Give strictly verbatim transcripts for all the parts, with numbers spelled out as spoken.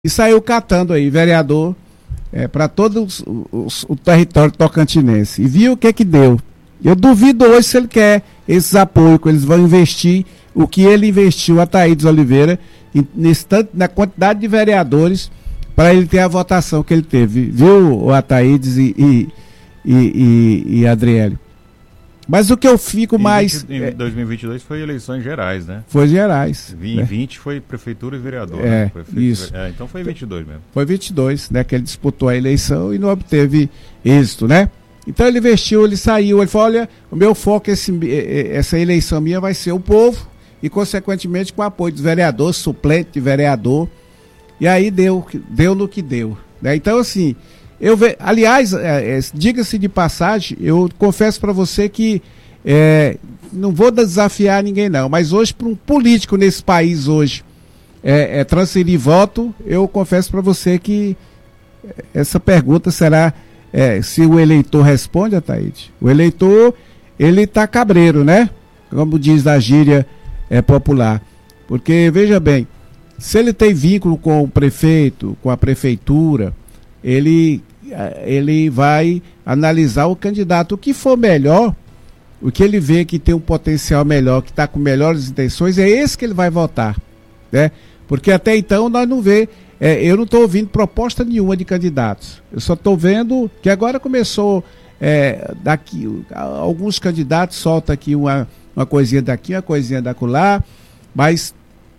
e saiu catando aí, vereador, é, para todo os, os, o território tocantinense. E viu o que que deu. Eu duvido hoje se ele quer esses apoios, que eles vão investir o que ele investiu, a Ataídes Oliveira, em, nesse, na quantidade de vereadores, para ele ter a votação que ele teve. Viu, o Ataídes e, e, e, e, e Adriele? Mas o que eu fico em mais... vinte, em dois mil e vinte e dois foi eleições gerais, né? Foi gerais. Em né? vinte foi prefeitura e vereador. É, né? Prefeito, isso. É, então foi vinte e dois mesmo. Foi vinte e dois, né? Que ele disputou a eleição e não obteve êxito, né? Então ele investiu, ele saiu, ele falou, olha, o meu foco, esse, essa eleição minha vai ser o povo e, consequentemente, com o apoio dos vereadores, suplente de vereador. E aí deu, deu no que deu. Né? Então, assim... Eu ve... Aliás, é, é, diga-se de passagem, eu confesso para você que é, não vou desafiar ninguém não, mas hoje para um político nesse país hoje é, é, transferir voto, eu confesso para você que essa pergunta será é, se o eleitor responde, Ataíde. O eleitor, ele está cabreiro, né? Como diz a gíria é, popular. Porque, veja bem, se ele tem vínculo com o prefeito, com a prefeitura, ele... ele vai analisar o candidato, o que for melhor, o que ele vê que tem um potencial melhor, que está com melhores intenções, é esse que ele vai votar, né? Porque até então nós não vê, é, eu não estou ouvindo proposta nenhuma de candidatos, eu só estou vendo que agora começou, é, daqui, alguns candidatos soltam aqui uma, uma coisinha daqui, uma coisinha dacolá, mas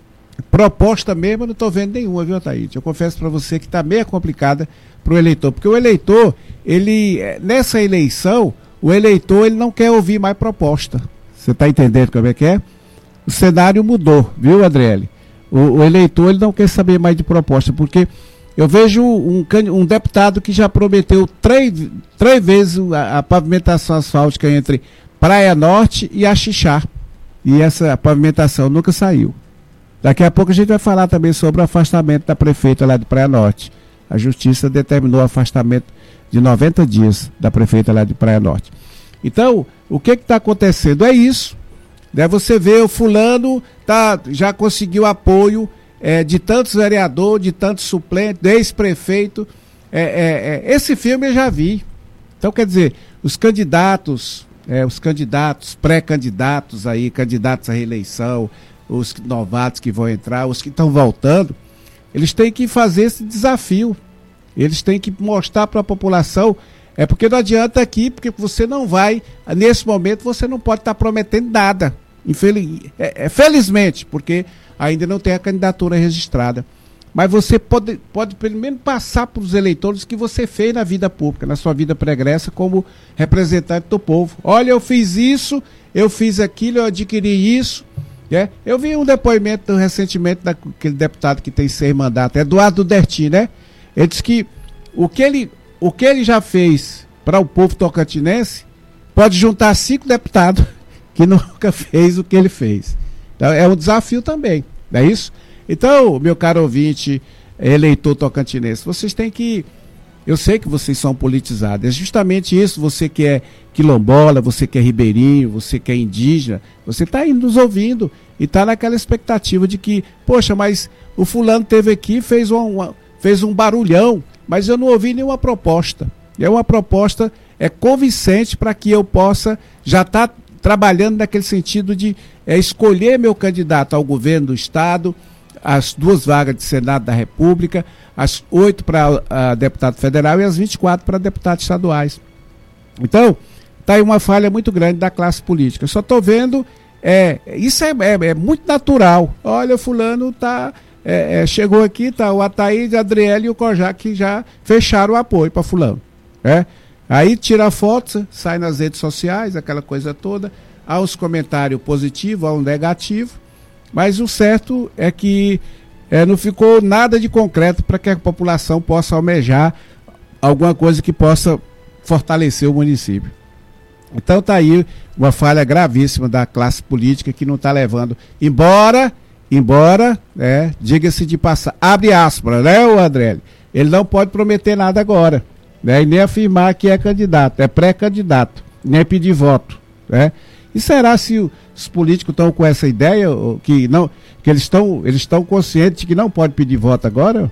proposta mesmo eu não estou vendo nenhuma, viu, Ataíde? Eu confesso para você que está meio complicada para o eleitor, porque o eleitor, ele, nessa eleição, o eleitor ele não quer ouvir mais proposta. Você está entendendo como é que é? O cenário mudou, viu, Adriele? O, o eleitor ele não quer saber mais de proposta, porque eu vejo um, um deputado que já prometeu três, três vezes a, a pavimentação asfáltica entre Praia Norte e Axixá, e essa pavimentação nunca saiu. Daqui a pouco a gente vai falar também sobre o afastamento da prefeita lá de Praia Norte. A Justiça determinou o afastamento de noventa dias da prefeita lá de Praia Norte. Então, o que está acontecendo? É isso. Né? Você vê o fulano tá, já conseguiu apoio é, de tantos vereadores, de tantos suplentes, ex-prefeito. É, é, é, esse filme eu já vi. Então, quer dizer, os candidatos, é, os candidatos, pré-candidatos aí, candidatos à reeleição, os novatos que vão entrar, os que estão voltando, eles têm que fazer esse desafio. Eles têm que mostrar para a população. É porque não adianta aqui, porque você não vai, nesse momento, você não pode estar prometendo nada. Infeliz, é, é, felizmente, porque ainda não tem a candidatura registrada. Mas você pode, pode pelo menos passar para os eleitores o que você fez na vida pública, na sua vida pregressa, como representante do povo. Olha, eu fiz isso, eu fiz aquilo, eu adquiri isso. É, eu vi um depoimento recentemente daquele deputado que tem seis mandatos, Eduardo Dertim, né? Ele disse que o que ele, o que ele já fez para o povo tocantinense pode juntar cinco deputados que nunca fez o que ele fez. Então, é um desafio também, não é isso? Então, meu caro ouvinte, eleitor tocantinense, vocês têm que... Eu sei que vocês são politizados, é justamente isso, você que é quilombola, você que é ribeirinho, você que é indígena, você está aí nos ouvindo e está naquela expectativa de que, poxa, mas o fulano teve aqui, fez, uma, uma, fez um barulhão, mas eu não ouvi nenhuma proposta. É uma proposta é convincente para que eu possa já estar tá trabalhando naquele sentido de é, escolher meu candidato ao governo do Estado, as duas vagas de Senado da República, as oito para deputado federal e as vinte e quatro para deputados estaduais. Então, está aí uma falha muito grande da classe política. Eu só estou vendo, é, isso é, é, é muito natural. Olha, fulano tá, é, é, chegou aqui, tá, o Ataíde, a Adriele e o Kojak que já fecharam o apoio para fulano. Né? Aí tira a foto, sai nas redes sociais, aquela coisa toda, há os comentários positivos, há um negativo, mas o certo é que É, não ficou nada de concreto para que a população possa almejar alguma coisa que possa fortalecer o município. Então está aí uma falha gravíssima da classe política que não está levando, embora, embora, é, diga-se de passar, abre aspas, né, o André? Ele não pode prometer nada agora, né, e nem afirmar que é candidato, é pré-candidato, nem pedir voto, né? E será se os políticos estão com essa ideia, que, não, que eles estão eles estão conscientes de que não pode pedir voto agora?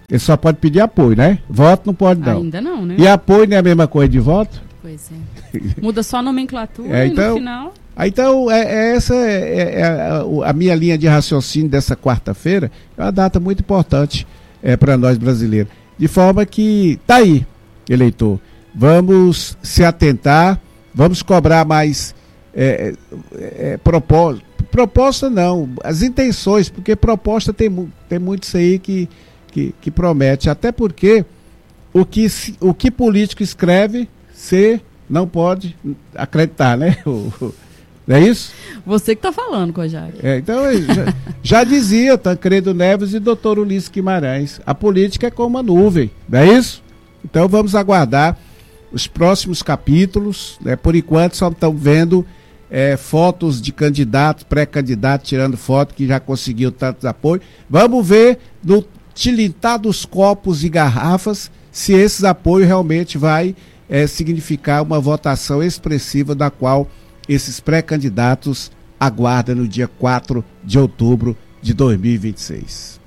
Ele só pode pedir apoio, né? Voto não pode, não. Ainda não, né? E apoio não é a mesma coisa de voto? Pois é. Muda só a nomenclatura é, e então, no final... Então, é, é essa é, é a, a minha linha de raciocínio dessa quarta-feira. É uma data muito importante é, para nós brasileiros. De forma que, tá aí, eleitor, vamos se atentar, vamos cobrar mais é, é, proposta, proposta não, as intenções, porque proposta tem, tem muito isso aí que, que, que promete, até porque o que, o que político escreve, você não pode acreditar, né? Não é isso? Você que está falando, Kojak. É, então, já, já dizia Tancredo Neves e doutor Ulisses Guimarães, a política é como uma nuvem, não é isso? Então vamos aguardar os próximos capítulos, né? Por enquanto só estamos vendo é, fotos de candidatos, pré-candidatos tirando foto que já conseguiu tantos apoios. Vamos ver no tilintar dos copos e garrafas se esses apoios realmente vai é, significar uma votação expressiva da qual esses pré-candidatos aguardam no dia quatro de outubro de dois mil e vinte e seis.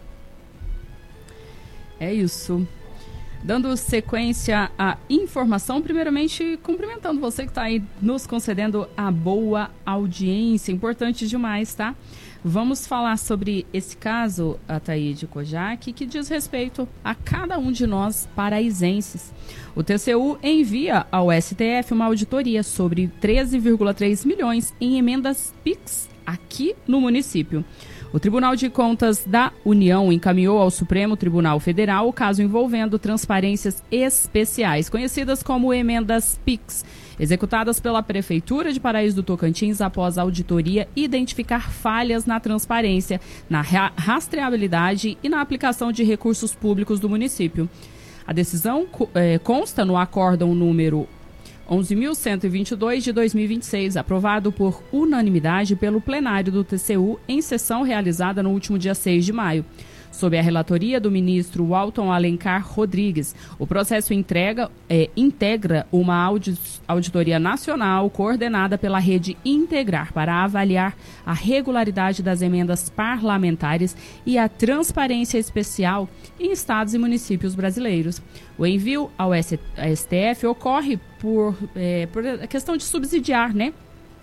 É isso. Dando sequência à informação, primeiramente cumprimentando você que está aí nos concedendo a boa audiência. Importante demais, tá? Vamos falar sobre esse caso, Ataíde Kojak, que diz respeito a cada um de nós paraizenses. O T C U envia ao S T F uma auditoria sobre treze vírgula três milhões em emendas Pix aqui no município. O Tribunal de Contas da União encaminhou ao Supremo Tribunal Federal o caso envolvendo transparências especiais, conhecidas como emendas Pix, executadas pela Prefeitura de Paraíso do Tocantins após a auditoria identificar falhas na transparência, na ra- rastreabilidade e na aplicação de recursos públicos do município. A decisão eh, consta no acórdão número onze mil cento e vinte e dois de dois mil e vinte e seis, aprovado por unanimidade pelo plenário do T C U em sessão realizada no último dia seis de maio. Sob a relatoria do ministro Walton Alencar Rodrigues, o processo entrega, é, integra uma audi- auditoria nacional coordenada pela Rede Integrar para avaliar a regularidade das emendas parlamentares e a transparência especial em estados e municípios brasileiros. O envio ao S T F ocorre por, é, por questão de subsidiar, né?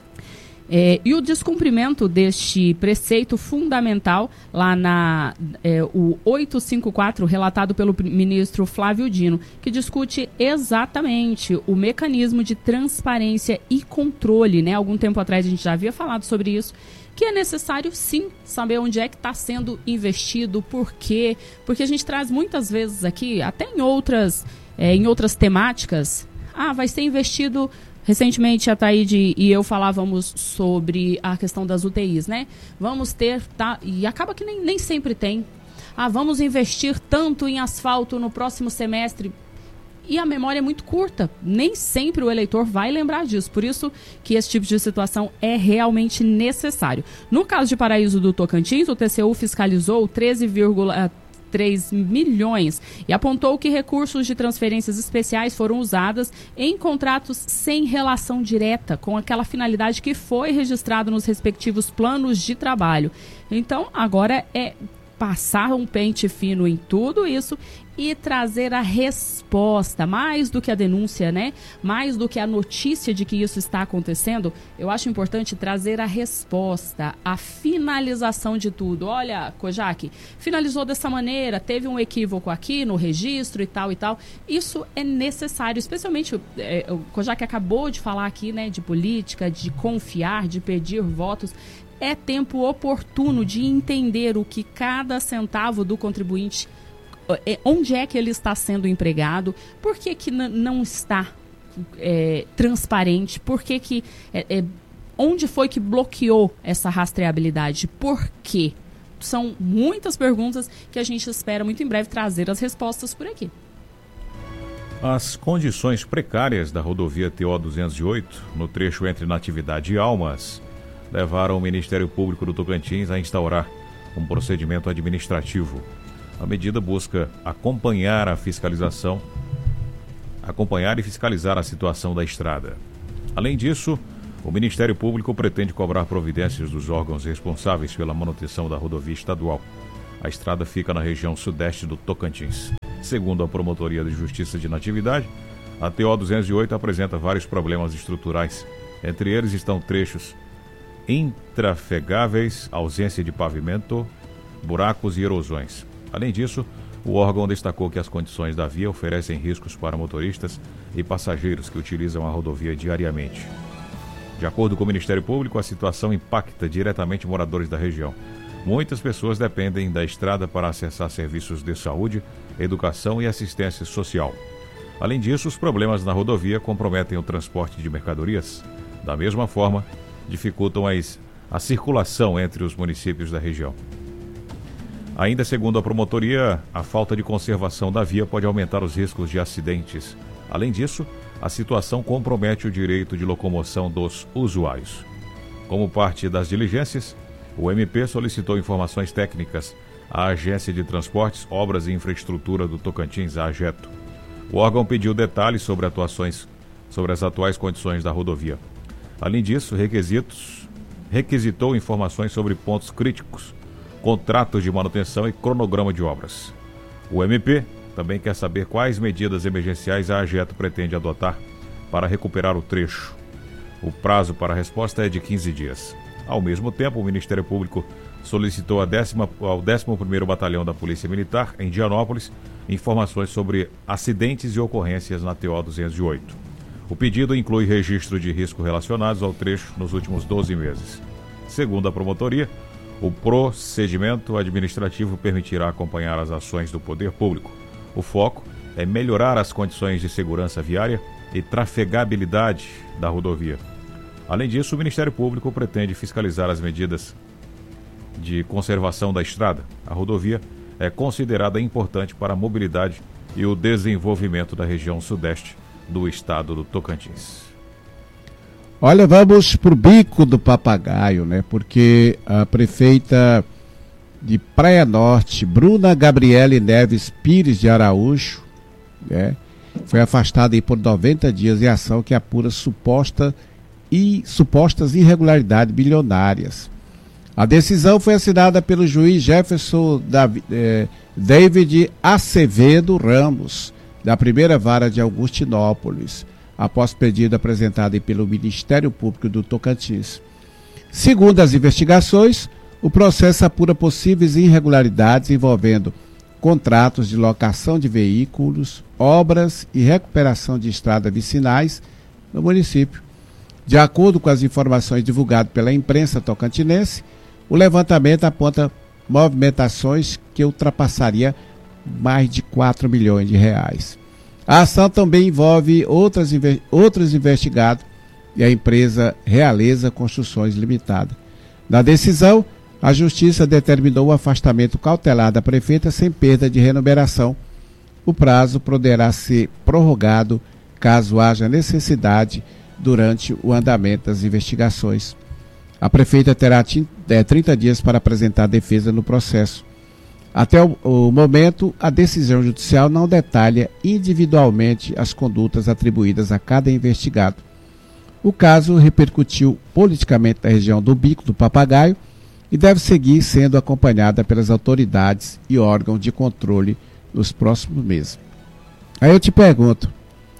É, e o descumprimento deste preceito fundamental lá na é, o oitocentos e cinquenta e quatro, relatado pelo ministro Flávio Dino, que discute exatamente o mecanismo de transparência e controle, né? Algum tempo atrás a gente já havia falado sobre isso, que é necessário sim saber onde é que está sendo investido, por quê, porque a gente traz muitas vezes aqui, até em outras, é, em outras temáticas, ah, vai ser investido. Recentemente, a Taíde e eu falávamos sobre a questão das U T Is, né? Vamos ter, tá, e acaba que nem, nem sempre tem. Ah, vamos investir tanto em asfalto no próximo semestre. E a memória é muito curta. Nem sempre o eleitor vai lembrar disso. Por isso que esse tipo de situação é realmente necessário. No caso de Paraíso do Tocantins, o T C U fiscalizou treze vírgula três milhões e apontou que recursos de transferências especiais foram usados em contratos sem relação direta com aquela finalidade que foi registrado nos respectivos planos de trabalho. Então, agora é passar um pente fino em tudo isso e trazer a resposta, mais do que a denúncia, né? Mais do que a notícia de que isso está acontecendo, eu acho importante trazer a resposta, a finalização de tudo. Olha, Kojak, finalizou dessa maneira, teve um equívoco aqui no registro e tal e tal. Isso é necessário, especialmente, é, o Kojak acabou de falar aqui, né, de política, de confiar, de pedir votos. É tempo oportuno de entender o que cada centavo do contribuinte, onde é que ele está sendo empregado, por que que n- não está é, transparente, por que que, é, é, onde foi que bloqueou essa rastreabilidade, por quê? São muitas perguntas que a gente espera muito em breve trazer as respostas por aqui. As condições precárias da rodovia T O duzentos e oito, no trecho entre Natividade e Almas, levaram o Ministério Público do Tocantins a instaurar um procedimento administrativo. A medida busca acompanhar a fiscalização, acompanhar e fiscalizar a situação da estrada. Além disso, o Ministério Público pretende cobrar providências dos órgãos responsáveis pela manutenção da rodovia estadual. A estrada fica na região sudeste do Tocantins. Segundo a Promotoria de Justiça de Natividade, a T O duzentos e oito apresenta vários problemas estruturais. Entre eles estão trechos intrafegáveis, ausência de pavimento, buracos e erosões. Além disso, o órgão destacou que as condições da via oferecem riscos para motoristas e passageiros que utilizam a rodovia diariamente. De acordo com o Ministério Público, a situação impacta diretamente moradores da região. Muitas pessoas dependem da estrada para acessar serviços de saúde, educação e assistência social. Além disso, os problemas na rodovia comprometem o transporte de mercadorias. Da mesma forma, dificultam as, a circulação entre os municípios da região. Ainda segundo a promotoria, a falta de conservação da via pode aumentar os riscos de acidentes. Além disso, a situação compromete o direito de locomoção dos usuários. Como parte das diligências, o M P solicitou informações técnicas à Agência de Transportes, Obras e Infraestrutura do Tocantins, a AGETO. O órgão pediu detalhes sobre atuações, sobre as atuais condições da rodovia. Além disso, requisitos, requisitou informações sobre pontos críticos, contratos de manutenção e cronograma de obras. O M P também quer saber quais medidas emergenciais a AGETO pretende adotar para recuperar o trecho. O prazo para a resposta é de quinze dias. Ao mesmo tempo, o Ministério Público solicitou a décima, ao décimo primeiro Batalhão da Polícia Militar, em Dianópolis, informações sobre acidentes e ocorrências na T O duzentos e oito. O pedido inclui registro de risco relacionados ao trecho nos últimos doze meses. Segundo a promotoria, o procedimento administrativo permitirá acompanhar as ações do poder público. O foco é melhorar as condições de segurança viária e trafegabilidade da rodovia. Além disso, o Ministério Público pretende fiscalizar as medidas de conservação da estrada. A rodovia é considerada importante para a mobilidade e o desenvolvimento da região sudeste do estado do Tocantins. Olha, vamos para o bico do papagaio, né? Porque a prefeita de Praia Norte, Bruna Gabriele Neves Pires de Araújo, né, foi afastada aí por noventa dias em ação que apura suposta e supostas irregularidades bilionárias. A decisão foi assinada pelo juiz Jefferson Davi, eh, David Acevedo Ramos, da primeira vara de Augustinópolis, após pedido apresentado pelo Ministério Público do Tocantins. Segundo as investigações, o processo apura possíveis irregularidades envolvendo contratos de locação de veículos, obras e recuperação de estradas vicinais no município. De acordo com as informações divulgadas pela imprensa tocantinense, o levantamento aponta movimentações que ultrapassaria mais de quatro milhões de reais. A ação também envolve outras, outros investigados e a empresa Realeza Construções Limitada. Na decisão, a Justiça determinou o afastamento cautelar da prefeita sem perda de remuneração. O prazo poderá ser prorrogado caso haja necessidade durante o andamento das investigações. A prefeita terá trinta dias para apresentar defesa no processo. Até o, o momento, a decisão judicial não detalha individualmente as condutas atribuídas a cada investigado. O caso repercutiu politicamente na região do Bico do Papagaio e deve seguir sendo acompanhada pelas autoridades e órgãos de controle nos próximos meses. Aí eu te pergunto,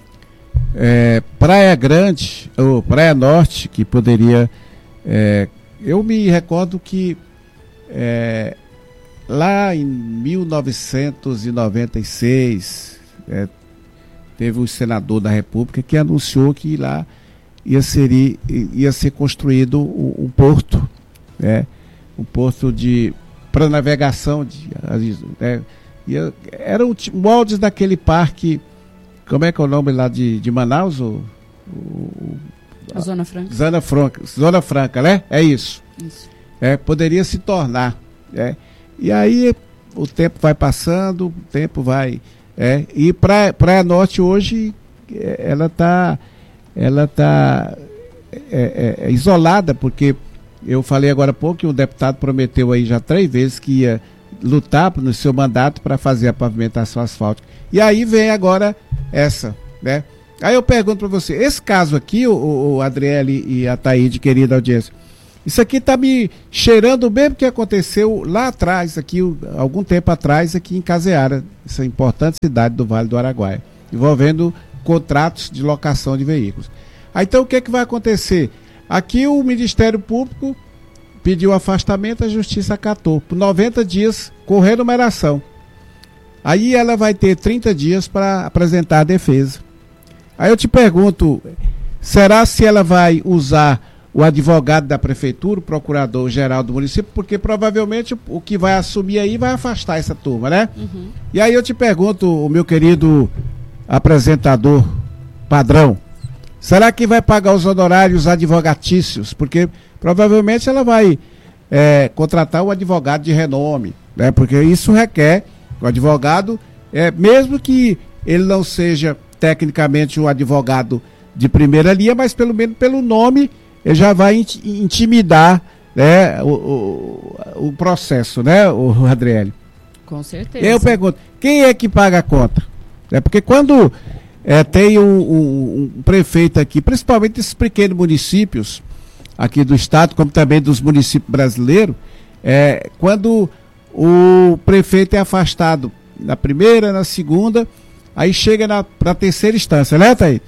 é, Praia Grande, ou Praia Norte, que poderia... É, eu me recordo que é, lá em mil novecentos e noventa e seis é, teve um senador da República que anunciou que lá ia ser, ia ser construído um, um porto, né, um porto de para navegação, de, né, ia, eram moldes daquele parque, como é que é o nome lá de, de Manaus? O, o, A Zona Franca. Zona Franca, Zona Franca, né? É isso. Isso. É, poderia se tornar. É. E aí o tempo vai passando, o tempo vai... É, e Praia, Praia Norte hoje, ela está ela tá, é, é, é isolada, porque eu falei agora há pouco que o deputado prometeu aí já três vezes que ia lutar no seu mandato para fazer a pavimentação asfáltica. E aí vem agora essa, né? Aí eu pergunto para você, esse caso aqui, o, o Adriele e a Taíde, querida audiência, Isso aqui está me cheirando o mesmo que aconteceu lá atrás, aqui, algum tempo atrás, aqui em Caseara, essa importante cidade do Vale do Araguaia, envolvendo contratos de locação de veículos. Aí, então, o que, é que vai acontecer? Aqui o Ministério Público pediu afastamento, a Justiça acatou, por noventa dias com renumeração. Aí ela vai ter trinta dias para apresentar a defesa. Aí eu te pergunto, será se ela vai usar o advogado da prefeitura, o procurador-geral do município, porque provavelmente o, o que vai assumir aí vai afastar essa turma, né? Uhum. E aí eu te pergunto, o meu querido apresentador padrão, será que vai pagar os honorários advogatícios? Porque provavelmente ela vai é, contratar um advogado de renome, né? Porque isso requer o advogado, é, mesmo que ele não seja tecnicamente um advogado de primeira linha, mas pelo menos pelo nome ele já vai intimidar, né, o, o, o processo, né, o Adriele? Com certeza. Eu pergunto, quem é que paga a conta? É porque quando é, tem um, um, um prefeito aqui, principalmente esses pequenos municípios aqui do estado, como também dos municípios brasileiros, é, quando o prefeito é afastado na primeira, na segunda, aí chega para a terceira instância, né, Thaís?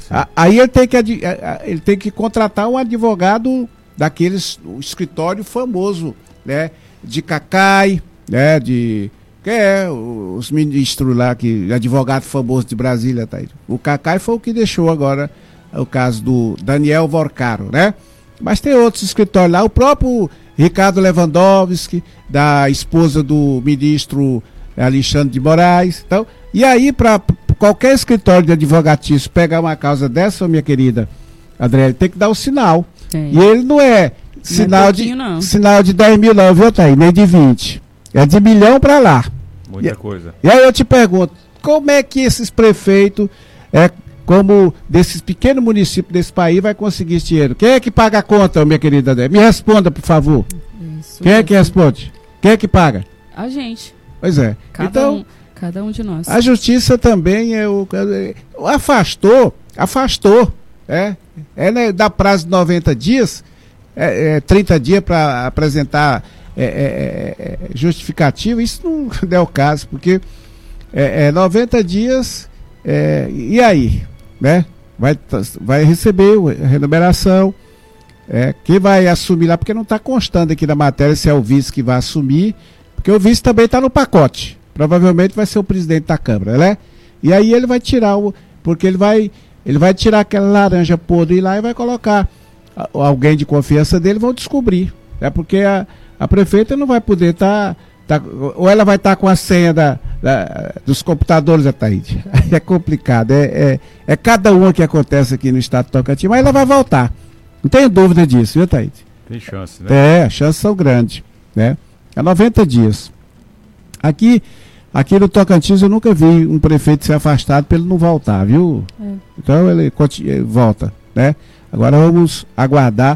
Aí ele tem, que, ele tem que contratar um advogado daqueles, um escritório famoso, né, de Cacai, né, de, que é os ministros lá, que, advogado famoso de Brasília, Thaís. O Cacai foi o que deixou agora o caso do Daniel Vorcaro, né? Mas tem outros escritórios lá, o próprio Ricardo Lewandowski, da esposa do ministro Alexandre de Moraes. Então, e aí, para qualquer escritório de advogatício pegar uma causa dessa, minha querida Adriele, tem que dar o sinal. Tem. E ele não é sinal, não é de, não. sinal de dez mil, não, viu, Thaís? Nem de vinte. É de milhão para lá. Muita e, coisa. E aí eu te pergunto, como é que esses prefeitos, é, como desses pequenos municípios desse país, vai conseguir esse dinheiro? Quem é que paga a conta, minha querida Adriele? Me responda, por favor. Isso, Quem é que responde? Quem é que paga? A gente. Pois é. Cada então, um, cada um de nós. A justiça também é o, é, afastou, afastou, é, é né, dá prazo de noventa dias, é, é, trinta dias para apresentar é, é, é, justificativa, isso não é o caso, porque é, é, noventa dias, é, e aí, né? Vai, vai receber a remuneração, é, quem vai assumir lá, porque não está constando aqui na matéria se é o vice que vai assumir, porque o vice também está no pacote. Provavelmente vai ser o presidente da Câmara, né? E aí ele vai tirar o... Porque ele vai, ele vai tirar aquela laranja podre lá e vai colocar alguém de confiança dele, vão descobrir. É porque a, a prefeita não vai poder estar... Tá, tá, ou ela vai estar tá com a senha da, da, dos computadores, Ataíde. Aí é complicado. É, é, é cada uma que acontece aqui no estado de Tocantins, mas ela vai voltar. Não tenho dúvida disso, viu, Ataíde? Tem chance, né? É, as chances são grandes, né? É noventa dias. Aqui, aqui no Tocantins eu nunca vi um prefeito ser afastado para ele não voltar, viu? É. Então ele, ele volta, né? Agora vamos aguardar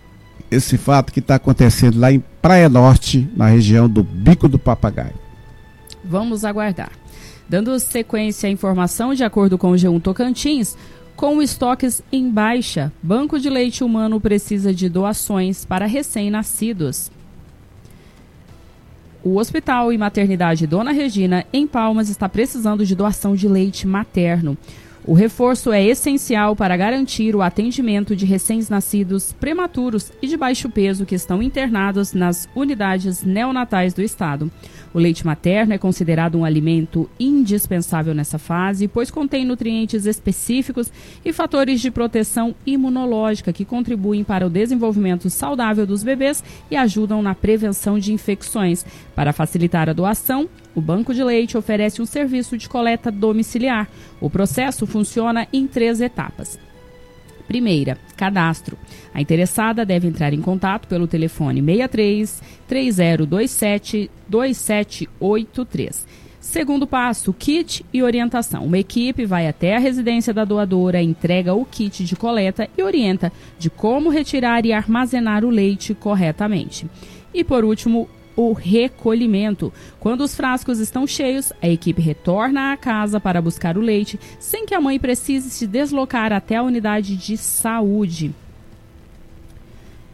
esse fato que está acontecendo lá em Praia Norte, na região do Bico do Papagaio. Vamos aguardar. Dando sequência à informação, de acordo com o G um Tocantins, com estoques em baixa, Banco de Leite Humano precisa de doações para recém-nascidos. O Hospital e Maternidade Dona Regina, em Palmas, está precisando de doação de leite materno. O reforço é essencial para garantir o atendimento de recém-nascidos, prematuros e de baixo peso que estão internados nas unidades neonatais do estado. O leite materno é considerado um alimento indispensável nessa fase, pois contém nutrientes específicos e fatores de proteção imunológica que contribuem para o desenvolvimento saudável dos bebês e ajudam na prevenção de infecções. Para facilitar a doação, o Banco de Leite oferece um serviço de coleta domiciliar. O processo funciona em três etapas. Primeira, cadastro. A interessada deve entrar em contato pelo telefone seis três, três zero dois sete, dois sete oito três. Segundo passo, kit e orientação. Uma equipe vai até a residência da doadora, entrega o kit de coleta e orienta de como retirar e armazenar o leite corretamente. E por último, o recolhimento. Quando os frascos estão cheios, a equipe retorna à casa para buscar o leite, sem que a mãe precise se deslocar até a unidade de saúde.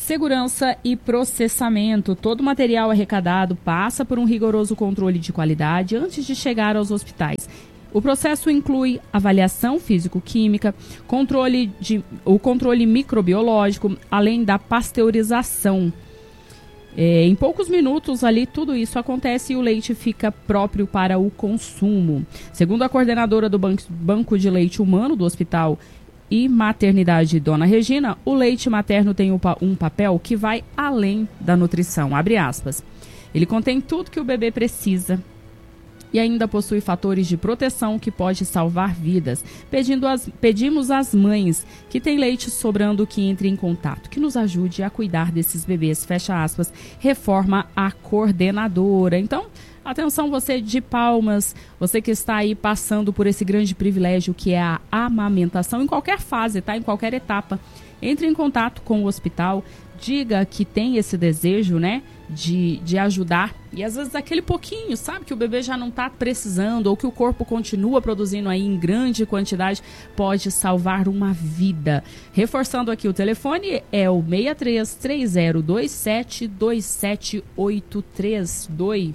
Segurança e processamento. Todo material arrecadado passa por um rigoroso controle de qualidade antes de chegar aos hospitais. O processo inclui avaliação físico-química, controle de, o controle microbiológico, além da pasteurização. É, em poucos minutos ali tudo isso acontece e o leite fica próprio para o consumo. Segundo a coordenadora do Banco, Banco de Leite Humano do Hospital e Maternidade Dona Regina, o leite materno tem um, um papel que vai além da nutrição. Abre aspas. Ele contém tudo que o bebê precisa e ainda possui fatores de proteção que pode salvar vidas. Pedindo as, pedimos às mães que têm leite sobrando que entrem em contato, que nos ajude a cuidar desses bebês, fecha aspas, reforma a coordenadora. Então, atenção você de Palmas, você que está aí passando por esse grande privilégio que é a amamentação, em qualquer fase, tá? Em qualquer etapa. Entre em contato com o hospital, diga que tem esse desejo, né, de, de ajudar. E às vezes aquele pouquinho, sabe, que o bebê já não está precisando ou que o corpo continua produzindo aí em grande quantidade, pode salvar uma vida. Reforçando aqui o telefone, é o seis três três zero dois sete dois sete oito três dois.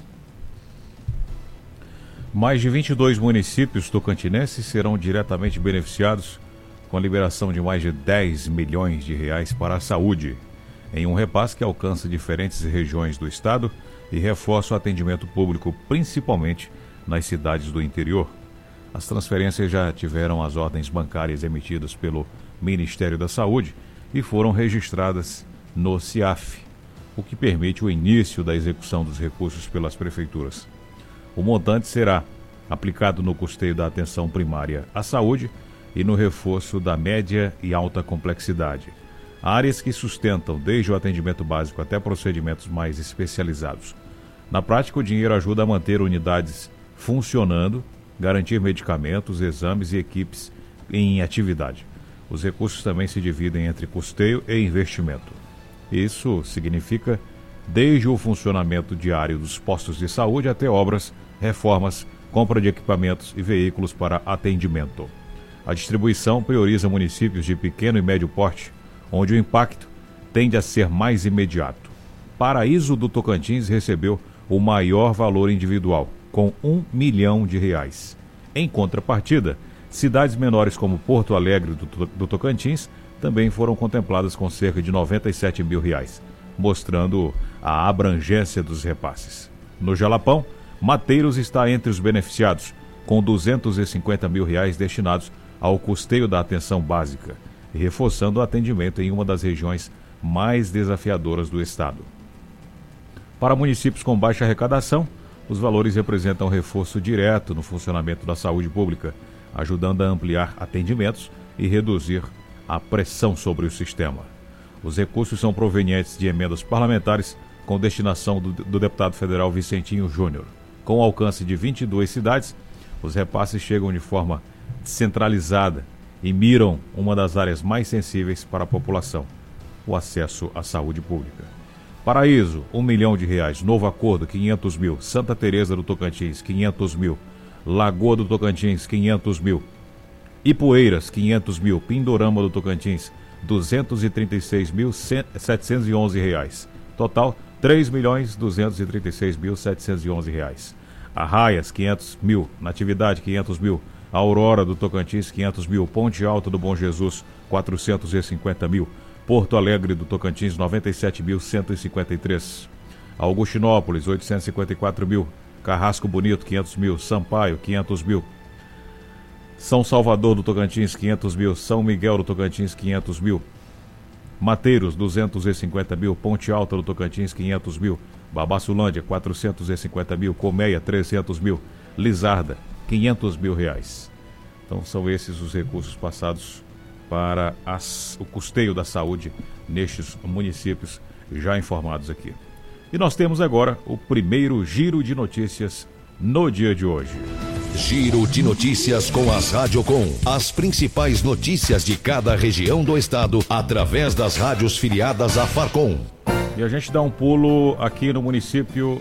Mais de vinte e dois municípios tocantinenses serão diretamente beneficiados com a liberação de mais de dez milhões de reais para a saúde, em um repasse que alcança diferentes regiões do estado e reforça o atendimento público, principalmente nas cidades do interior. As transferências já tiveram as ordens bancárias emitidas pelo Ministério da Saúde e foram registradas no CIAF, o que permite o início da execução dos recursos pelas prefeituras. O montante será aplicado no custeio da atenção primária à saúde e no reforço da média e alta complexidade. Áreas que sustentam desde o atendimento básico até procedimentos mais especializados. Na prática, o dinheiro ajuda a manter unidades funcionando, garantir medicamentos, exames e equipes em atividade. Os recursos também se dividem entre custeio e investimento. Isso significa desde o funcionamento diário dos postos de saúde até obras, reformas, compra de equipamentos e veículos para atendimento. A distribuição prioriza municípios de pequeno e médio porte, onde o impacto tende a ser mais imediato. Paraíso do Tocantins recebeu o maior valor individual, com um milhão de reais. Em contrapartida, cidades menores como Porto Alegre do, do Tocantins também foram contempladas com cerca de noventa e sete mil reais, mostrando a abrangência dos repasses. No Jalapão, Mateiros está entre os beneficiados, com duzentos e cinquenta mil reais destinados ao custeio da atenção básica, e reforçando o atendimento em uma das regiões mais desafiadoras do estado. Para municípios com baixa arrecadação, os valores representam reforço direto no funcionamento da saúde pública, ajudando a ampliar atendimentos e reduzir a pressão sobre o sistema. Os recursos são provenientes de emendas parlamentares com destinação do, do deputado federal Vicentinho Júnior. Com alcance de vinte e duas cidades, os repasses chegam de forma descentralizada e miram uma das áreas mais sensíveis para a população, o acesso à saúde pública. Paraíso, um milhão de reais. Novo Acordo, quinhentos mil. Santa Teresa do Tocantins, quinhentos mil. Lagoa do Tocantins, quinhentos mil. Ipueiras, quinhentos mil. Pindorama do Tocantins, duzentos e trinta e seis mil setecentos e onze reais. Total, três milhões duzentos e trinta e seis mil setecentos e onze reais. Arraias, quinhentos mil. Natividade, quinhentos mil. Aurora do Tocantins, quinhentos mil. Ponte Alta do Bom Jesus, quatrocentos e cinquenta mil. Porto Alegre do Tocantins, noventa e sete mil cento e cinquenta e três. Augustinópolis, oitocentos e cinquenta e quatro mil. Carrasco Bonito, quinhentos mil. Sampaio, quinhentos mil. São Salvador do Tocantins, quinhentos mil. São Miguel do Tocantins, quinhentos mil. Mateiros, duzentos e cinquenta mil. Ponte Alta do Tocantins, quinhentos mil. Babaçulândia, quatrocentos e cinquenta mil. Colmeia, trezentos mil. Lizarda, quinhentos mil reais. Então são esses os recursos passados para as, o custeio da saúde nestes municípios já informados aqui. E nós temos agora o primeiro giro de notícias no dia de hoje. Giro de notícias com as Rádio Com. As principais notícias de cada região do estado através das rádios filiadas à Farcom. E a gente dá um pulo aqui no município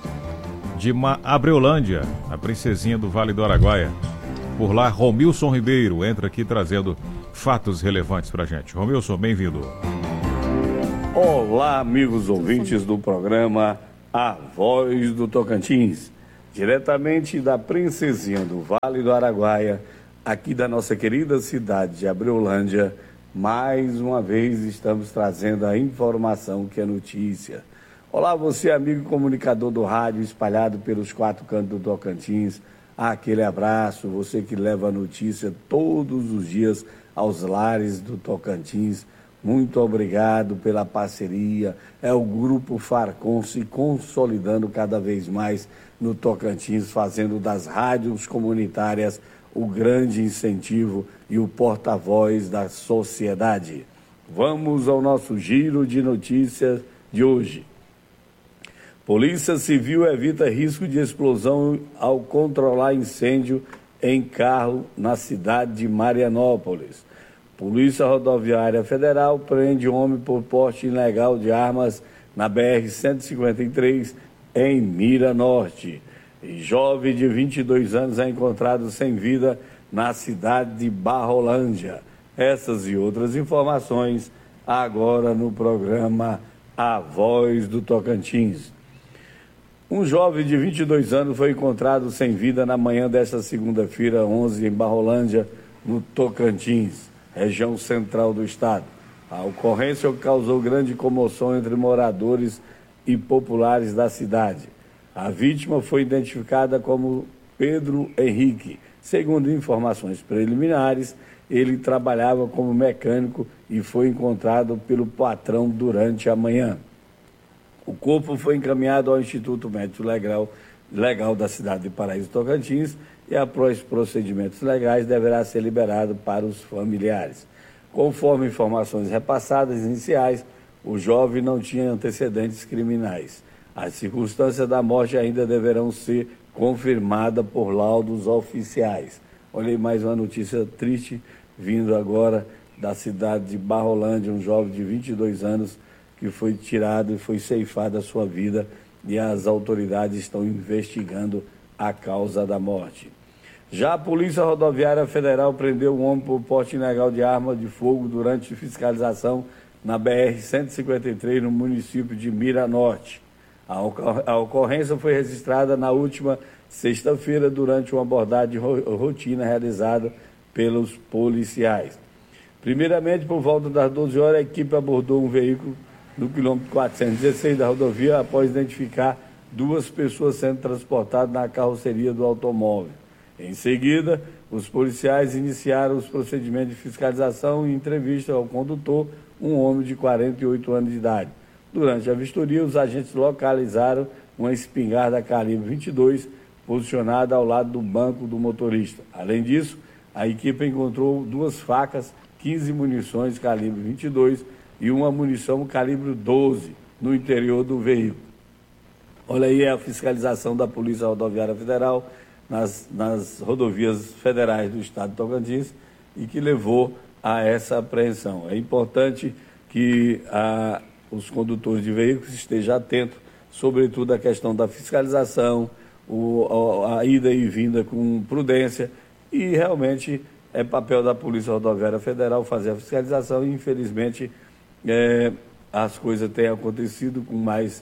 de Abreolândia, a princesinha do Vale do Araguaia. Por lá, Romilson Ribeiro entra aqui trazendo fatos relevantes pra gente. Romilson, bem-vindo. Olá, amigos ouvintes do programa A Voz do Tocantins, diretamente da Princesinha do Vale do Araguaia, aqui da nossa querida cidade de Abreulândia. Mais uma vez estamos trazendo a informação que é notícia. Olá, você, amigo comunicador do rádio espalhado pelos quatro cantos do Tocantins. Aquele abraço, você que leva a notícia todos os dias aos lares do Tocantins. Muito obrigado pela parceria. É o Grupo Farcon se consolidando cada vez mais no Tocantins, fazendo das rádios comunitárias o grande incentivo e o porta-voz da sociedade. Vamos ao nosso giro de notícias de hoje. Polícia Civil evita risco de explosão ao controlar incêndio em carro na cidade de Marianópolis. Polícia Rodoviária Federal prende homem por porte ilegal de armas na B R cento e cinquenta e três em Mira Norte. E jovem de vinte e dois anos é encontrado sem vida na cidade de Barrolândia. Essas e outras informações agora no programa A Voz do Tocantins. Um jovem de vinte e dois anos foi encontrado sem vida na manhã desta segunda-feira, onze, em Barrolândia, no Tocantins, região central do estado. A ocorrência causou grande comoção entre moradores e populares da cidade. A vítima foi identificada como Pedro Henrique. Segundo informações preliminares, ele trabalhava como mecânico e foi encontrado pelo patrão durante a manhã. O corpo foi encaminhado ao Instituto Médico Legal, Legal da cidade de Paraíso Tocantins e, após procedimentos legais, deverá ser liberado para os familiares. Conforme informações repassadas iniciais, o jovem não tinha antecedentes criminais. As circunstâncias da morte ainda deverão ser confirmadas por laudos oficiais. Olha aí mais uma notícia triste vindo agora da cidade de Barrolândia, um jovem de vinte e dois anos que foi tirado e foi ceifada a sua vida, e as autoridades estão investigando a causa da morte. Já a Polícia Rodoviária Federal prendeu um homem por porte ilegal de arma de fogo durante fiscalização na B R cento e cinquenta e três, no município de Mira Norte. A ocorrência foi registrada na última sexta-feira durante uma abordagem de rotina realizada pelos policiais. Primeiramente, por volta das doze horas, a equipe abordou um veículo no quilômetro quatrocentos e dezesseis da rodovia após identificar duas pessoas sendo transportadas na carroceria do automóvel. Em seguida, os policiais iniciaram os procedimentos de fiscalização e entrevista ao condutor, um homem de quarenta e oito anos de idade. Durante a vistoria, os agentes localizaram uma espingarda calibre vinte e dois posicionada ao lado do banco do motorista. Além disso, a equipe encontrou duas facas, quinze munições calibre vinte e dois e uma munição calibre doze no interior do veículo. Olha aí a fiscalização da Polícia Rodoviária Federal nas, nas rodovias federais do estado de Tocantins e que levou a essa apreensão. É importante que a, os condutores de veículos estejam atentos, sobretudo à questão da fiscalização, o, a, a ida e vinda com prudência, e realmente é papel da Polícia Rodoviária Federal fazer a fiscalização e, infelizmente, É, as coisas têm acontecido com mais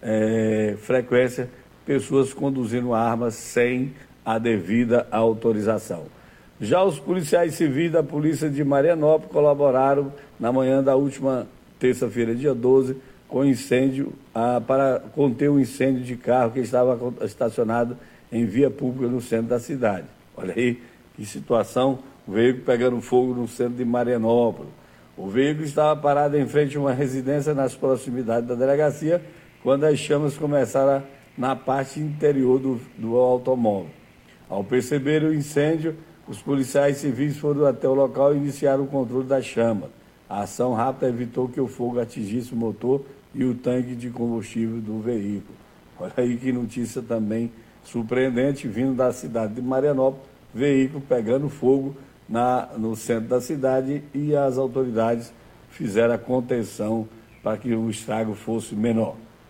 é, frequência, pessoas conduzindo armas sem a devida autorização. Já os policiais civis da Polícia de Marianópolis colaboraram na manhã da última terça-feira, dia doze, com incêndio, a, para conter o incêndio de carro que estava estacionado em via pública no centro da cidade. Olha aí que situação, o veículo pegando fogo no centro de Marianópolis. O veículo estava parado em frente a uma residência nas proximidades da delegacia, quando as chamas começaram na parte interior do, do automóvel. Ao perceber o incêndio, os policiais civis foram até o local e iniciaram o controle das chamas. A ação rápida evitou que o fogo atingisse o motor e o tanque de combustível do veículo. Olha aí que notícia também surpreendente, vindo da cidade de Marianópolis, veículo pegando fogo Na, no centro da cidade, e as autoridades fizeram a contenção para que o estrago fosse menor.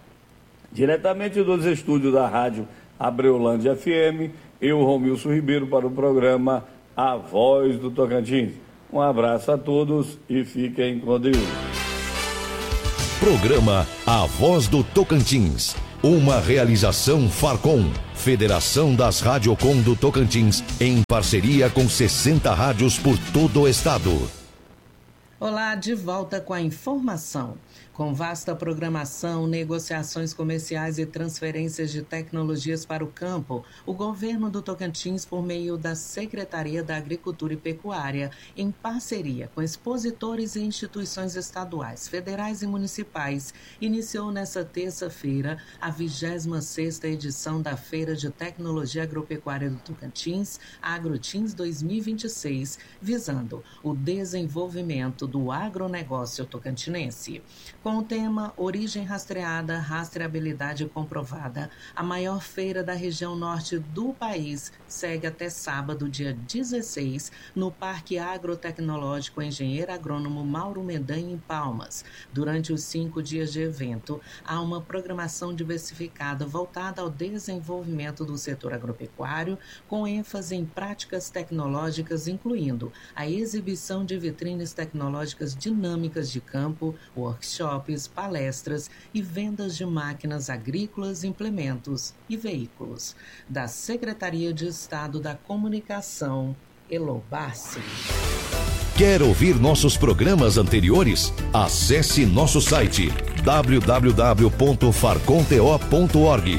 Diretamente dos estúdios da rádio Abreulândia F M, eu, Romilson Ribeiro, para o programa A Voz do Tocantins. Um abraço a todos e fiquem com Deus. Programa A Voz do Tocantins. Uma realização Farcom, Federação das Radiocom do Tocantins, em parceria com sessenta rádios por todo o estado. Olá, de volta com a informação. Com vasta programação, negociações comerciais e transferências de tecnologias para o campo, o governo do Tocantins, por meio da Secretaria da Agricultura e Pecuária, em parceria com expositores e instituições estaduais, federais e municipais, iniciou nesta terça-feira a vigésima sexta edição da Feira de Tecnologia Agropecuária do Tocantins, AgroTins dois mil e vinte e seis, visando o desenvolvimento do agronegócio tocantinense. Com o tema Origem Rastreada, Rastreabilidade Comprovada, a maior feira da região norte do país segue até sábado, dia dezesseis, no Parque Agrotecnológico Engenheiro Agrônomo Mauro Mendanha, em Palmas. Durante os cinco dias de evento, há uma programação diversificada voltada ao desenvolvimento do setor agropecuário, com ênfase em práticas tecnológicas, incluindo a exibição de vitrines tecnológicas dinâmicas de campo, workshops, palestras e vendas de máquinas agrícolas, implementos e veículos. Da Secretaria de Estado da Comunicação, Elobassi. Quer ouvir nossos programas anteriores? Acesse nosso site w w w ponto farconto ponto org.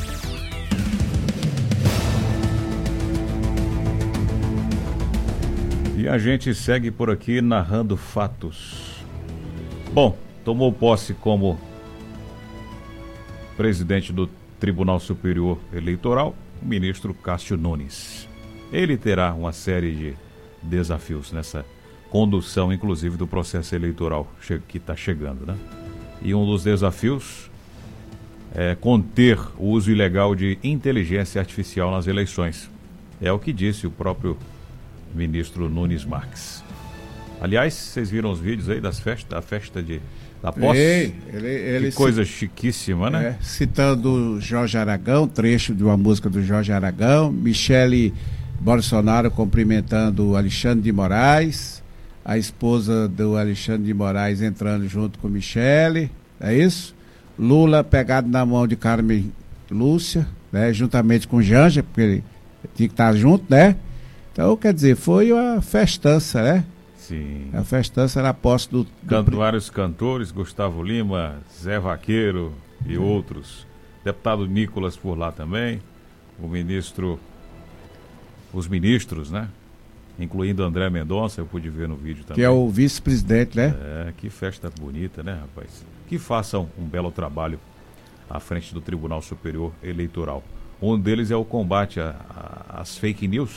E a gente segue por aqui narrando fatos. Bom, tomou posse como presidente do Tribunal Superior Eleitoral o ministro Cássio Nunes. Ele terá uma série de desafios nessa condução, inclusive, do processo eleitoral que está chegando, né? E um dos desafios é conter o uso ilegal de inteligência artificial nas eleições. É o que disse o próprio ministro Nunes Marques. Aliás, vocês viram os vídeos aí das festas, da festa de, da posse? Ei, ele, ele que coisa cit... chiquíssima, né? É, citando Jorge Aragão, trecho de uma música do Jorge Aragão, Michele Bolsonaro cumprimentando Alexandre de Moraes, a esposa do Alexandre de Moraes entrando junto com Michele, é isso? Lula pegado na mão de Carmen Lúcia, né, juntamente com Janja, porque ele tinha que estar junto, né? Então, quer dizer, foi uma festança, né? Sim. A festança era a posse do... do... Canto, vários cantores, Gustavo Lima, Zé Vaqueiro e hum. outros. Deputado Nicolas por lá também. O ministro... Os ministros, né? Incluindo André Mendonça, eu pude ver no vídeo também. Que é o vice-presidente, né? É, que festa bonita, né, rapaz? Que façam um belo trabalho à frente do Tribunal Superior Eleitoral. Um deles é o combate às fake news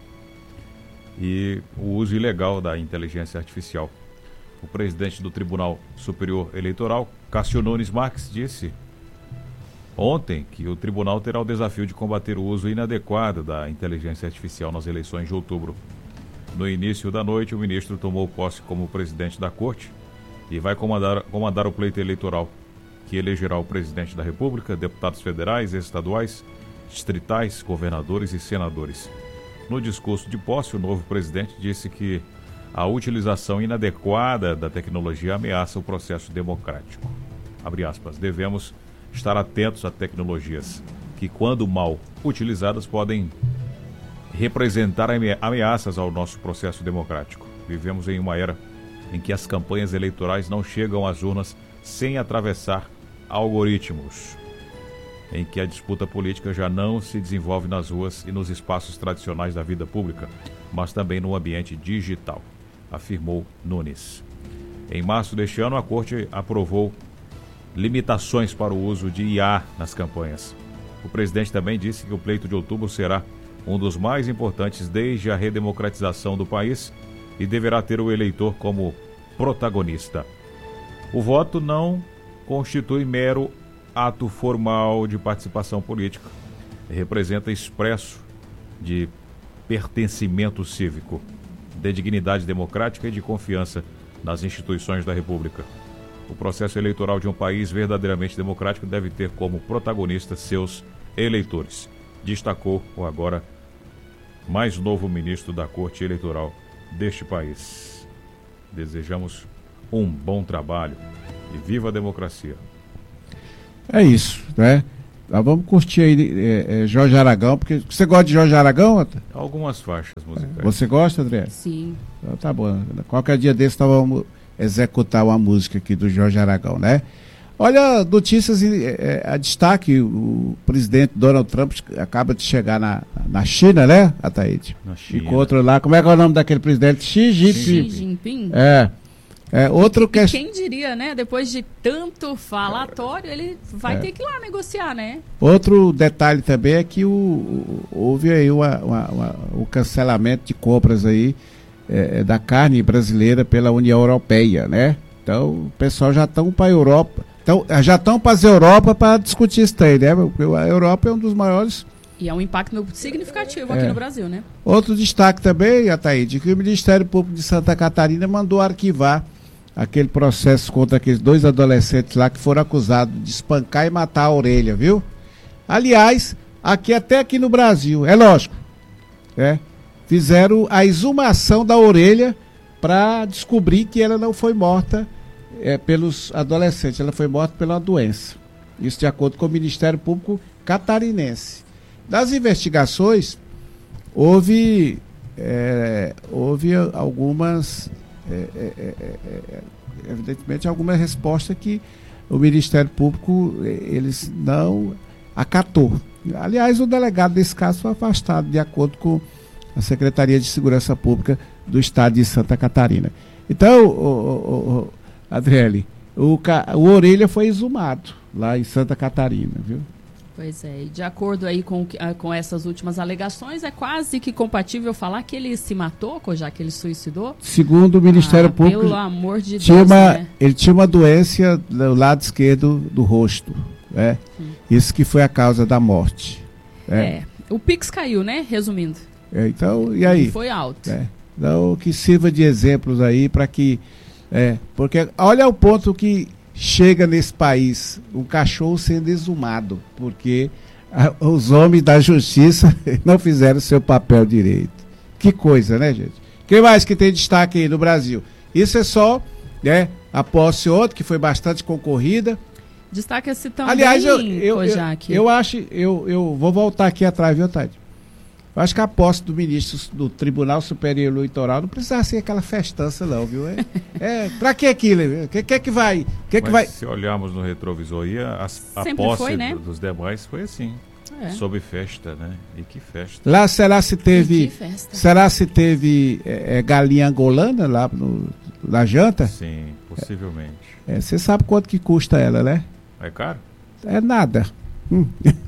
e o uso ilegal da inteligência artificial. O presidente do Tribunal Superior Eleitoral, Cássio Nunes Marques, disse ontem que o tribunal terá o desafio de combater o uso inadequado da inteligência artificial nas eleições de outubro. No início da noite, o ministro tomou posse como presidente da Corte e vai comandar, comandar o pleito eleitoral, que elegerá o presidente da República, deputados federais, estaduais, distritais, governadores e senadores. No discurso de posse, o novo presidente disse que a utilização inadequada da tecnologia ameaça o processo democrático. Abre aspas, devemos estar atentos a tecnologias que, quando mal utilizadas, podem representar ameaças ao nosso processo democrático. Vivemos em uma era em que as campanhas eleitorais não chegam às urnas sem atravessar algoritmos, em que a disputa política já não se desenvolve nas ruas e nos espaços tradicionais da vida pública, mas também no ambiente digital, afirmou Nunes. Em março deste ano, a Corte aprovou limitações para o uso de I A nas campanhas. O presidente também disse que o pleito de outubro será um dos mais importantes desde a redemocratização do país e deverá ter o eleitor como protagonista. O voto não constitui mero ato formal de participação política. Representa expresso de pertencimento cívico, de dignidade democrática e de confiança nas instituições da República. O processo eleitoral de um país verdadeiramente democrático deve ter como protagonistas seus eleitores, destacou o agora mais novo ministro da Corte Eleitoral deste país. Desejamos um bom trabalho E viva a democracia. É isso, né? Nós vamos curtir aí é, é, Jorge Aragão, porque você gosta de Jorge Aragão, Ata? Algumas faixas musicais. Você gosta, André? Sim. Então, tá bom. Qualquer dia desse nós vamos executar uma música aqui do Jorge Aragão, né? Olha, notícias é, a destaque, o presidente Donald Trump acaba de chegar na, na China, né, Ataíde? Na China. Encontra lá, como é que é o nome daquele presidente? Xi Jinping. Xi Jinping. É. É, outro que... E quem diria, né? Depois de tanto falatório, ele vai é. ter que ir lá negociar, né? Outro detalhe também é que o, o, houve aí uma, uma, uma, o cancelamento de compras aí é, da carne brasileira pela União Europeia, né? Então, o pessoal já estão para a Europa, então, já estão para as Europa para discutir isso aí, né? Porque a Europa é um dos maiores... E é um impacto significativo é. aqui no Brasil, né? Outro destaque também, Ataíde, que o Ministério Público de Santa Catarina mandou arquivar aquele processo contra aqueles dois adolescentes lá que foram acusados de espancar e matar a orelha, viu? Aliás, aqui até aqui no Brasil, é lógico, é, fizeram a exumação da orelha para descobrir que ela não foi morta é, pelos adolescentes, ela foi morta pela doença. Isso de acordo com o Ministério Público catarinense. Das investigações, houve, é, houve algumas... É, é, é, é, evidentemente alguma resposta que o Ministério Público eles não acatou. Aliás, o delegado desse caso foi afastado de acordo com a Secretaria de Segurança Pública do Estado de Santa Catarina. Então, o, o, o, Adriele, o, o Orelha foi exumado lá em Santa Catarina, viu? Pois é, e de acordo aí com, com essas últimas alegações, é quase que compatível falar que ele se matou, já que ele suicidou? Segundo o Ministério ah, Público, pelo amor de tinha Deus, uma, né? ele tinha uma doença no lado esquerdo do rosto, né? Hum. Isso que foi a causa da morte. É, é o Pix caiu, né? Resumindo. É, então, e aí? Foi alto. É, então, que sirva de exemplos aí para que... É, porque olha o ponto que... chega nesse país um cachorro sendo exumado, porque a, os homens da justiça não fizeram seu papel direito. Que coisa, né, gente? O que mais que tem destaque aí no Brasil? Isso é só, né, a posse ontem, que foi bastante concorrida. Destaca-se também, aliás, eu, eu, eu, eu, eu acho, eu, eu vou voltar aqui atrás, viu, Tade? Eu acho que a posse do ministro do Tribunal Superior Eleitoral não precisava ser aquela festança, não, viu? É, é, pra que aquilo? O que, que é que vai? Que que vai? Se olharmos no retrovisor aí, a, a posse foi, né? dos demais foi assim. É. Sob festa, né? E que festa. Lá será se teve. Será se teve é, galinha angolana lá no, na janta? Sim, possivelmente. Você é, sabe quanto que custa ela, né? É caro? É nada. Hum.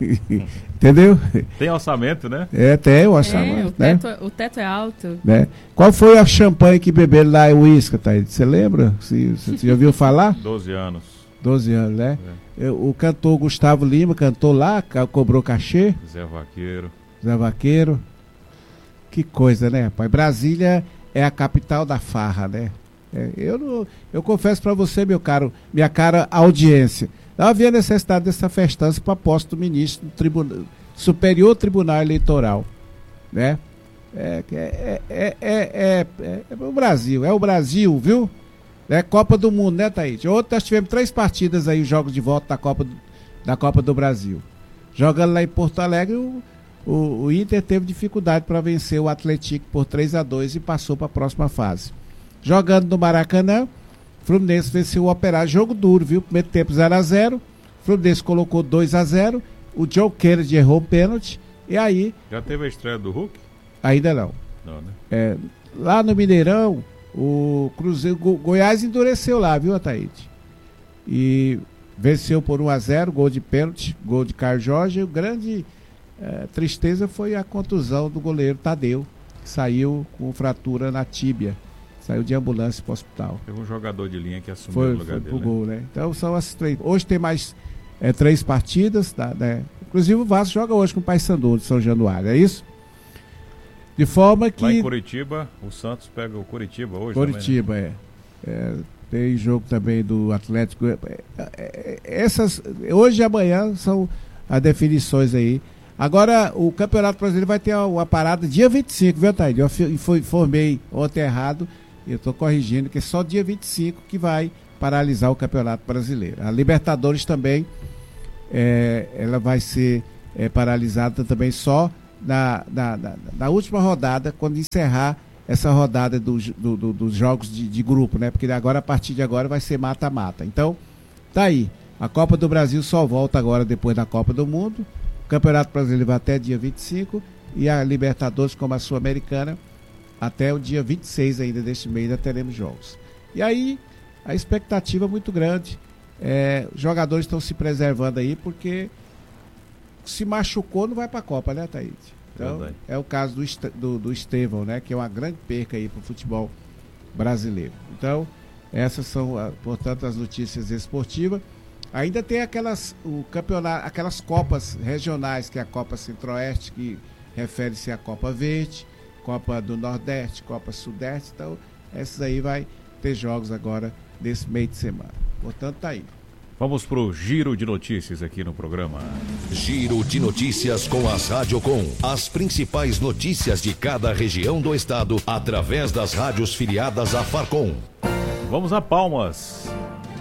Entendeu? Tem orçamento, né? É, tem o orçamento. É, o, teto, né? O teto é alto. Né? Qual foi a champanhe que beberam lá em Uísca, Thaís? Você lembra? Você já ouviu falar? doze anos. doze anos, né? É. O cantor Gustavo Lima cantou lá, cobrou cachê. Zé Vaqueiro. Zé Vaqueiro. Que coisa, né, rapaz? Brasília é a capital da farra, né? É, eu, não, eu confesso para você, meu caro, minha cara audiência, não havia necessidade dessa festança para a posse do ministro do Tribunal, Superior Tribunal Eleitoral, né? É, é, é, é, é, é o Brasil, é o Brasil, viu? É Copa do Mundo, né, Thaís? Ontem nós tivemos três partidas aí, jogos de volta da Copa do, da Copa do Brasil. Jogando lá em Porto Alegre, o, o, o Inter teve dificuldade para vencer o Atlético por três a dois e passou para a próxima fase. Jogando no Maracanã, Fluminense venceu o Operário, jogo duro, viu? Primeiro tempo zero a zero, Fluminense colocou dois a zero, o Joe Kennedy errou o pênalti, e aí... Já teve a estreia do Hulk? Ainda não. Não, né? É, lá no Mineirão, o Cruzeiro, Go, Goiás endureceu lá, viu, Ataíde? E venceu por um a zero, gol de pênalti, gol de Carlos Jorge, e o grande é, tristeza foi a contusão do goleiro Tadeu, que saiu com fratura na tíbia. Saiu de ambulância para o hospital. Teve um jogador de linha que assumiu foi, o lugar foi dele. Pro gol, né? Então são as três. Hoje tem mais é, três partidas, tá, né? Inclusive o Vasco joga hoje com o Paysandu de São Januário, é isso? De forma que... Lá em Curitiba, o Santos pega o Curitiba hoje Curitiba, também, né? é. é. Tem jogo também do Atlético. É, é, essas, hoje e amanhã são as definições aí. Agora, o Campeonato Brasileiro vai ter uma parada dia vinte e cinco, viu, Thaís? Eu informei ontem errado. Eu estou corrigindo que é só dia vinte e cinco que vai paralisar o Campeonato Brasileiro. A Libertadores também, é, ela vai ser é, paralisada também só na, na, na, na última rodada, quando encerrar essa rodada do, do, do, dos jogos de, de grupo, né? Porque agora, a partir de agora, vai ser mata-mata. Então, tá aí. A Copa do Brasil só volta agora depois da Copa do Mundo. O Campeonato Brasileiro vai até dia vinte e cinco e a Libertadores, como a Sul-Americana, até o dia vinte e seis ainda deste mês, ainda teremos jogos. E aí, a expectativa é muito grande. É, os jogadores estão se preservando aí, porque se machucou, não vai para a Copa, né, Thaís? Então, Verdade. é o caso do, do, do Estevão, né, que é uma grande perca aí para o futebol brasileiro. Então, essas são, portanto, as notícias esportivas. Ainda tem aquelas, o campeonato, aquelas copas regionais, que é a Copa Centro-Oeste, que refere-se à Copa Verde, Copa do Nordeste, Copa Sudeste. Então, essas aí vai ter jogos agora desse meio de semana. Portanto, tá aí. Vamos pro Giro de Notícias aqui no programa. Giro de Notícias com as Radiocom. As principais notícias de cada região do estado, através das rádios filiadas à Farcom. Vamos a Palmas.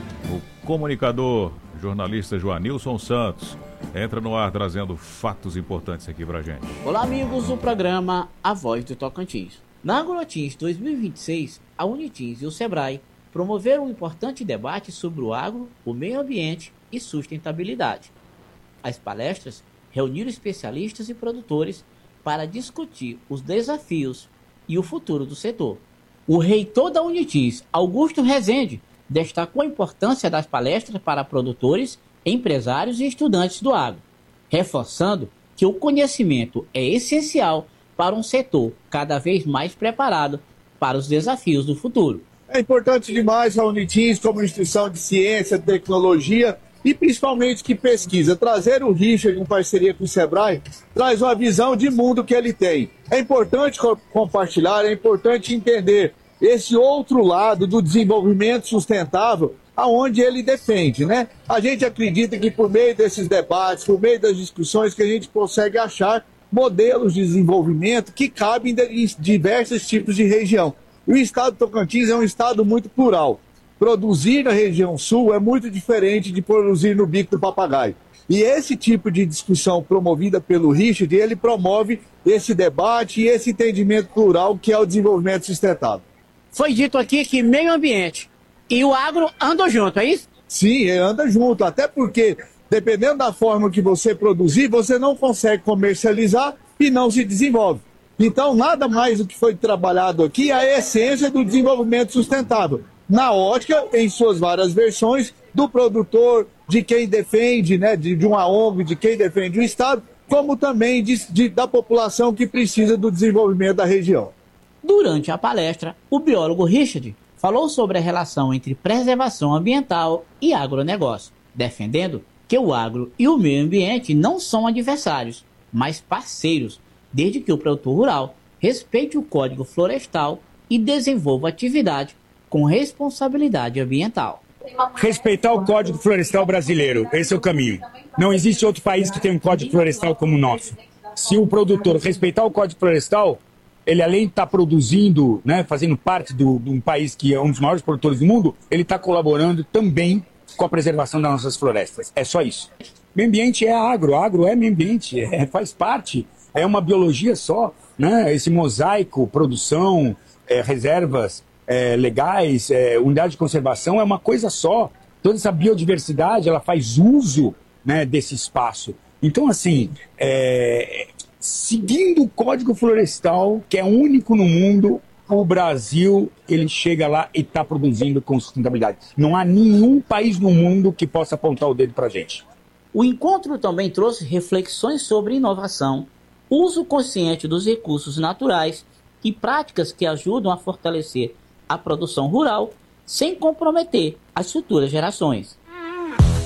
O comunicador, jornalista Joanilson Santos, entra no ar trazendo fatos importantes aqui pra gente. Olá, amigos do programa A Voz do Tocantins. Na Agrotins dois mil e vinte e seis, a Unitins e o Sebrae promoveram um importante debate sobre o agro, o meio ambiente e sustentabilidade. As palestras reuniram especialistas e produtores para discutir os desafios e o futuro do setor. O reitor da Unitins, Augusto Rezende, destacou a importância das palestras para produtores, empresários e estudantes do agro, reforçando que o conhecimento é essencial para um setor cada vez mais preparado para os desafios do futuro. É importante demais a Unitins como instituição de ciência, tecnologia e principalmente que pesquisa. Trazer o Richard em parceria com o Sebrae traz uma visão de mundo que ele tem. É importante compartilhar, é importante entender esse outro lado do desenvolvimento sustentável, aonde ele defende, né? A gente acredita que por meio desses debates, por meio das discussões, que a gente consegue achar modelos de desenvolvimento que cabem em diversos tipos de região. O estado do Tocantins é um estado muito plural. Produzir na região sul é muito diferente de produzir no bico do papagaio. E esse tipo de discussão promovida pelo Richard, ele promove esse debate e esse entendimento plural que é o desenvolvimento sustentável. Foi dito aqui que meio ambiente e o agro andam junto, é isso? Sim, anda junto, até porque dependendo da forma que você produzir, você não consegue comercializar e não se desenvolve. Então, nada mais do que foi trabalhado aqui é a essência do desenvolvimento sustentável, na ótica, em suas várias versões, do produtor, de quem defende, né, de, de uma O N G, de quem defende o Estado, como também de, de, da população que precisa do desenvolvimento da região. Durante a palestra, o biólogo Richard falou sobre a relação entre preservação ambiental e agronegócio, defendendo que o agro e o meio ambiente não são adversários, mas parceiros, desde que o produtor rural respeite o Código Florestal e desenvolva atividade com responsabilidade ambiental. Respeitar o Código Florestal brasileiro, esse é o caminho. Não existe outro país que tenha um Código Florestal como o nosso. Se o produtor respeitar o Código Florestal, ele além de estar produzindo, né, fazendo parte do, de um país que é um dos maiores produtores do mundo, ele está colaborando também com a preservação das nossas florestas. É só isso. Meio ambiente é agro, agro é meio ambiente, é, faz parte, é uma biologia só, né? Esse mosaico, produção, é, reservas é, legais, é, unidade de conservação é uma coisa só. Toda essa biodiversidade, ela faz uso, né, desse espaço. Então, assim, é, seguindo o Código Florestal, que é único no mundo, o Brasil, ele chega lá e está produzindo com sustentabilidade. Não há nenhum país no mundo que possa apontar o dedo para a gente. O encontro também trouxe reflexões sobre inovação, uso consciente dos recursos naturais e práticas que ajudam a fortalecer a produção rural sem comprometer as futuras gerações.